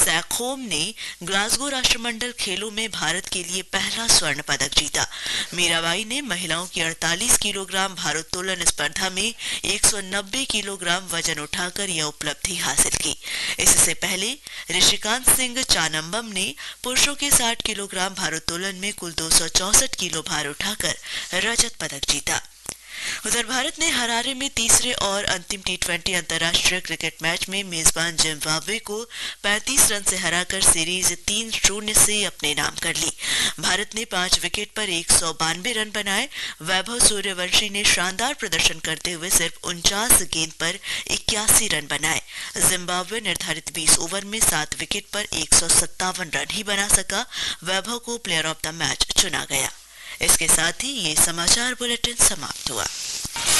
सैखोम ने ग्लासगो राष्ट्रमंडल खेलों में भारत के लिए पहला स्वर्ण पदक जीता। मीराबाई ने महिलाओं की 48 किलोग्राम भारोत्तोलन स्पर्धा में 190 किलोग्राम वजन उठाकर यह उपलब्धि हासिल की। इससे पहले ऋषिकांत सिंह चानम्बम ने पुरुषों के 60 किलोग्राम भारोत्तोलन में कुल 264 किलो भार उठाकर रजत पदक जीता। उधर भारत ने हरारे में तीसरे और अंतिम टी20 अंतर्राष्ट्रीय क्रिकेट मैच में मेजबान जिम्बाब्वे को 35 रन से हराकर सीरीज 3-0 से अपने नाम कर ली। भारत ने 5 विकेट पर 192 रन बनाए। वैभव सूर्यवंशी ने शानदार प्रदर्शन करते हुए सिर्फ 49 गेंद पर 81 रन बनाए। जिम्बाब्वे निर्धारित 20 ओवर में 7 विकेट पर 157 रन ही बना सका। वैभव को प्लेयर ऑफ द मैच चुना गया। इसके साथ ही ये समाचार बुलेटिन समाप्त हुआ।